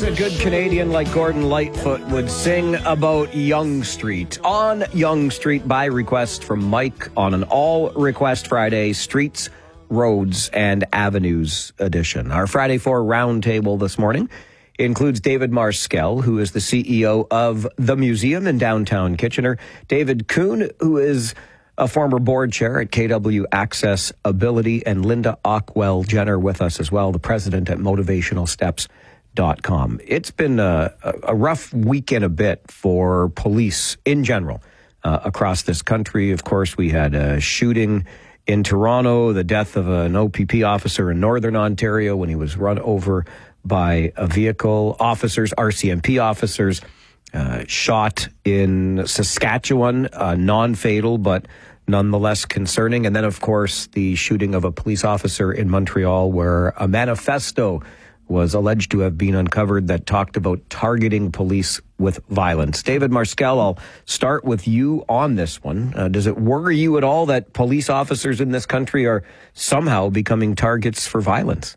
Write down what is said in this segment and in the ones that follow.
course, a good Canadian like Gordon Lightfoot would sing about Yonge Street. On Yonge Street, by request from Mike on an all-request Friday, Streets, Roads, and Avenues edition. Our Friday 4 roundtable this morning includes David Marskell, who is the CEO of the Museum in downtown Kitchener, David Kuhn, who is a former board chair at KW Access Ability, and Linda Ockwell Jenner with us as well, the president at motivationalsteps.com. It's been a rough week and a bit for police in general across this country. Of course, we had a shooting in Toronto, the death of an OPP officer in Northern Ontario when he was run over by a vehicle. Officers, RCMP officers, shot in Saskatchewan, non-fatal, but nonetheless concerning. And then, of course, the shooting of a police officer in Montreal where a manifesto was alleged to have been uncovered that talked about targeting police with violence. David Marskell, I'll start with you on this one. Does it worry you at all that police officers in this country are somehow becoming targets for violence?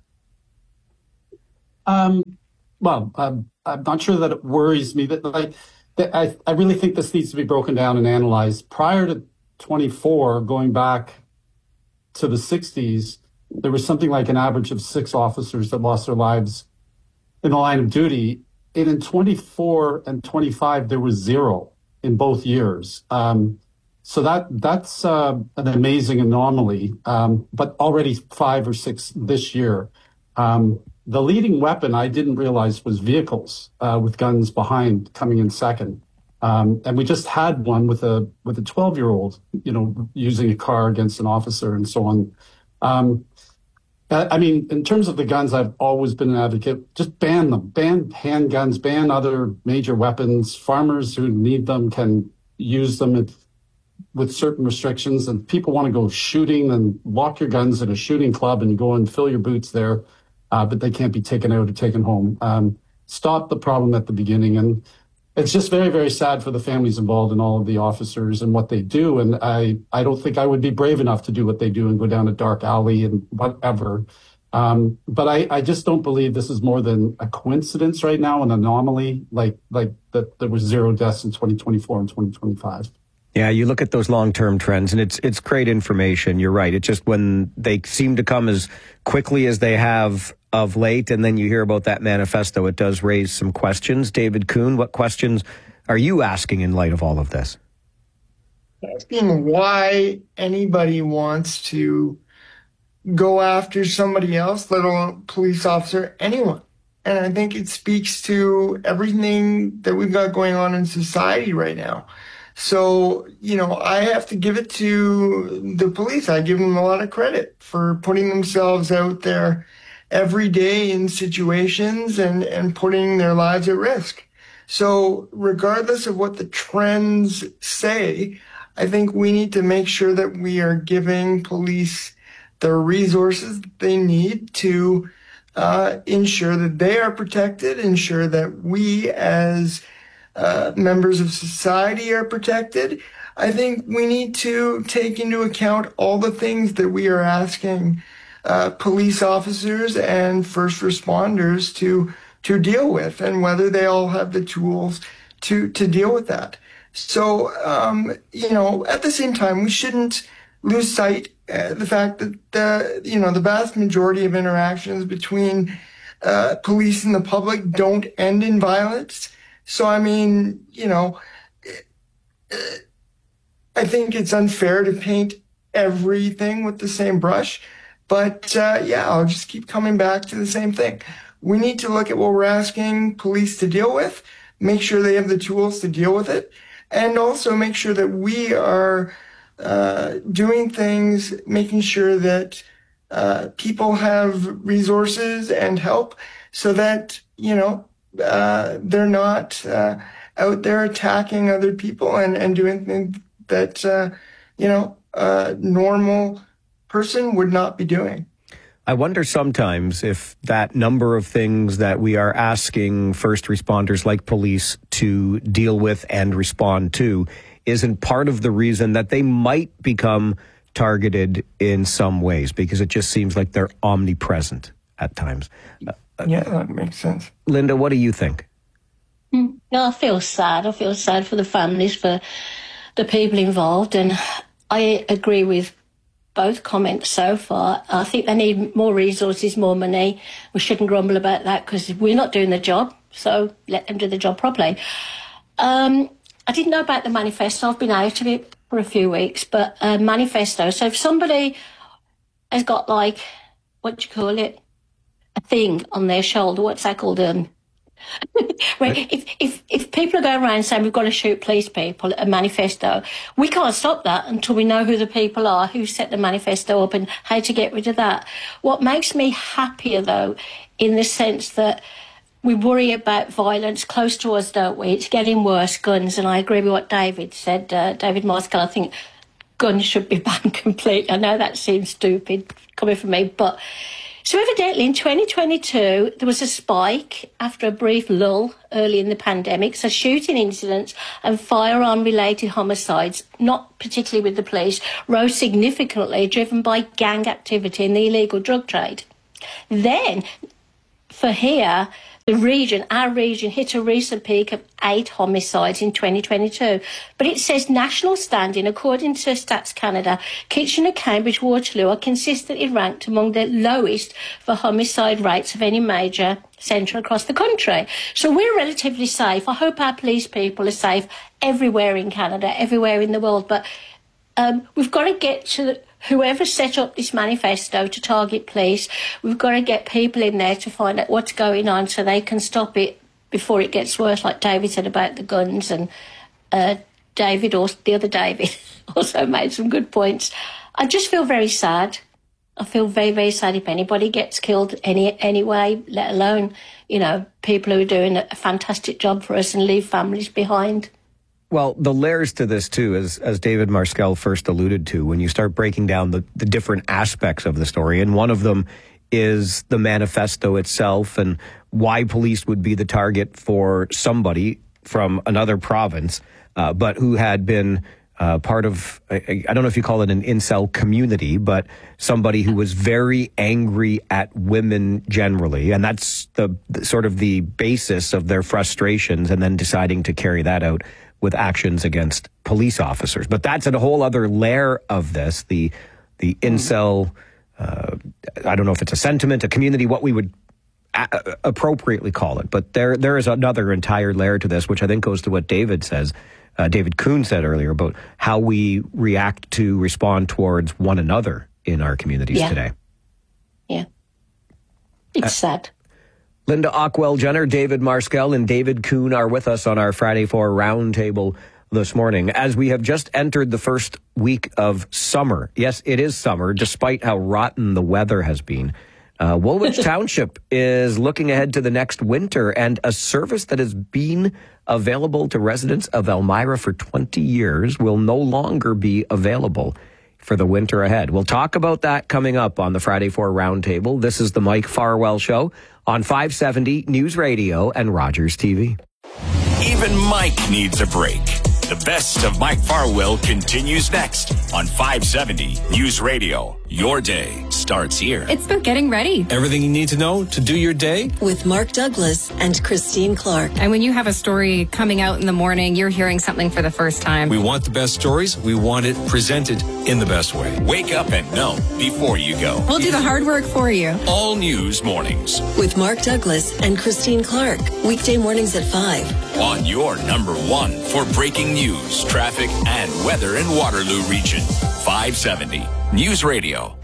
Well, I'm not sure that it worries me. I really think this needs to be broken down and analyzed. Prior to 24, going back to the 60s, there was something like an average of 6 officers that lost their lives in the line of duty. And in 24 and 25, there was 0 in both years. So that's an amazing anomaly, but already 5 or 6 this year. The leading weapon I didn't realize was vehicles with guns behind coming in second. And we just had one with a 12-year-old, using a car against an officer and so on. I mean, in terms of the guns, I've always been an advocate. Just ban them. Ban handguns, ban other major weapons. Farmers who need them can use them with certain restrictions. And people want to go shooting and lock your guns at a shooting club and go and fill your boots there. But they can't be taken out or taken home. Stop the problem at the beginning. And it's just very, very sad for the families involved in all of the officers and what they do. And I don't think I would be brave enough to do what they do and go down a dark alley and whatever. But I just don't believe this is more than a coincidence right now, an anomaly, like that there was 0 deaths in 2024 and 2025. Yeah, you look at those long-term trends, and it's great information. You're right. It's just when they seem to come as quickly as they have of late, and then you hear about that manifesto, it does raise some questions. David Kuhn, what questions are you asking in light of all of this? Asking why anybody wants to go after somebody else, let alone police officer, anyone. And I think it speaks to everything that we've got going on in society right now. So, I have to give it to the police. I give them a lot of credit for putting themselves out there every day in situations and putting their lives at risk. So regardless of what the trends say, I think we need to make sure that we are giving police the resources they need to ensure that they are protected, ensure that we as members of society are protected. I think we need to take into account all the things that we are asking police officers and first responders to deal with, and whether they all have the tools to deal with that. So, at the same time, we shouldn't lose sight the fact that the vast majority of interactions between police and the public don't end in violence. So, I think it's unfair to paint everything with the same brush. But, I'll just keep coming back to the same thing. We need to look at what we're asking police to deal with, make sure they have the tools to deal with it, and also make sure that we are doing things, making sure that people have resources and help so that, they're not out there attacking other people and doing things that, a normal person would not be doing. I wonder sometimes if that number of things that we are asking first responders like police to deal with and respond to isn't part of the reason that they might become targeted in some ways, because it just seems like they're omnipresent at times. Yeah, that makes sense. Linda, what do you think? No, I feel sad. I feel sad for the families, for the people involved, and I agree with both comments so far. I think they need more resources, more money. We shouldn't grumble about that because we're not doing the job, so let them do the job properly. I didn't know about the manifesto. I've been out of it for a few weeks, but manifesto. So if somebody has got, like, what do you call it? A thing on their shoulder, what's that called? Right. If people are going around saying we've got to shoot police people, a manifesto, we can't stop that until we know who the people are, who set the manifesto up and how to get rid of that. What makes me happier, though, in the sense that we worry about violence close to us, don't we? It's getting worse, guns, and I agree with what David said. David Marskell, I think guns should be banned completely. I know that seems stupid coming from me, but... So evidently in 2022, there was a spike after a brief lull early in the pandemic. So shooting incidents and firearm-related homicides, not particularly with the police, rose significantly, driven by gang activity and the illegal drug trade. Then, for here, our region hit a recent peak of 8 homicides in 2022. But it says national standing, according to Stats Canada, Kitchener, Cambridge, Waterloo are consistently ranked among the lowest for homicide rates of any major centre across the country. So we're relatively safe. I hope our police people are safe everywhere in Canada, everywhere in the world. But we've got to get to whoever set up this manifesto to target police. We've got to get people in there to find out what's going on so they can stop it before it gets worse, like David said about the guns. And the other David also made some good points. I just feel very sad. I feel very, very sad if anybody gets killed anyway, let alone, people who are doing a fantastic job for us and leave families behind. Well, the layers to this, too, as David Marskell first alluded to, when you start breaking down the different aspects of the story, and one of them is the manifesto itself and why police would be the target for somebody from another province, but who had been part of, I don't know if you call it an incel community, but somebody who was very angry at women generally. And that's the sort of the basis of their frustrations, and then deciding to carry that out with actions against police officers. But that's a whole other layer of this, the incel, I don't know if it's a sentiment, a community, what we would appropriately call it. But there is another entire layer to this, which I think goes to what David says, David Kuhn said earlier, about how we react to respond towards one another in our communities today. Yeah. It's sad. Linda Ockwell-Jenner, David Marskell, and David Kuhn are with us on our Friday 4 Roundtable this morning, as we have just entered the first week of summer. Yes, it is summer, despite how rotten the weather has been. Woolwich Township is looking ahead to the next winter, and a service that has been available to residents of Elmira for 20 years will no longer be available for the winter ahead. We'll talk about that coming up on the Friday 4 Roundtable. This is the Mike Farwell Show on 570 News Radio and Rogers TV. Even Mike needs a break. The best of Mike Farwell continues next on 570 News Radio. Your day starts here. It's about getting ready. Everything you need to know to do your day. With Mark Douglas and Christine Clark. And when you have a story coming out in the morning, you're hearing something for the first time. We want the best stories. We want it presented in the best way. Wake up and know before you go. We'll do the hard work for you. All News Mornings. With Mark Douglas and Christine Clark. Weekday mornings at 5. On your number 1 for breaking news, traffic, and weather in Waterloo region. 570 News Radio.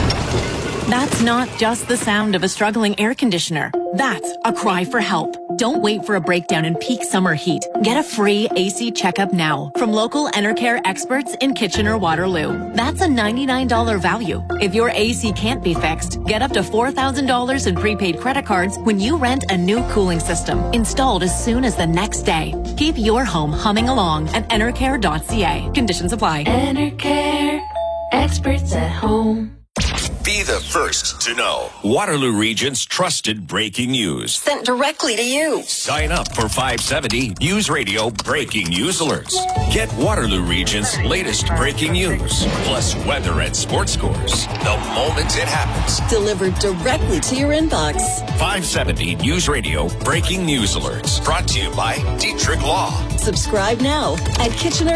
That's not just the sound of a struggling air conditioner. That's a cry for help. Don't wait for a breakdown in peak summer heat. Get a free AC checkup now from local Enercare experts in Kitchener-Waterloo. That's a $99 value. If your AC can't be fixed, get up to $4,000 in prepaid credit cards when you rent a new cooling system installed as soon as the next day. Keep your home humming along at enercare.ca. Conditions apply. Enercare, experts at home. Be the first to know. Waterloo Region's trusted breaking news. Sent directly to you. Sign up for 570 News Radio Breaking News Alerts. Get Waterloo Region's latest breaking news, plus weather and sports scores the moment it happens. Delivered directly to your inbox. 570 News Radio Breaking News Alerts. Brought to you by Dietrich Law. Subscribe now at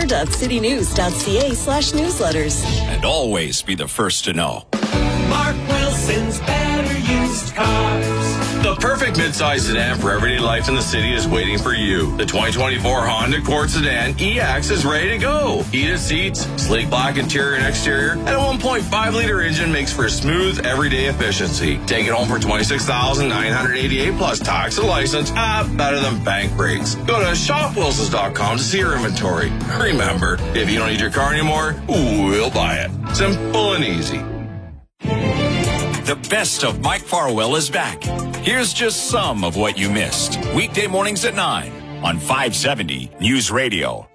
kitchener.citynews.ca/newsletters. And always be the first to know. Mark Wilson's Better Used Cars. The perfect midsize sedan for everyday life in the city is waiting for you. The 2024 Honda Accord Sedan EX is ready to go. Heated seats, sleek black interior and exterior, and a 1.5-liter engine makes for smooth, everyday efficiency. Take it home for $26,988 plus tax and license. Better than bank rates. Go to shopwilsons.com to see your inventory. Remember, if you don't need your car anymore, we'll buy it. Simple and easy. The best of Mike Farwell is back. Here's just some of what you missed. Weekday mornings at 9 on 570 News Radio.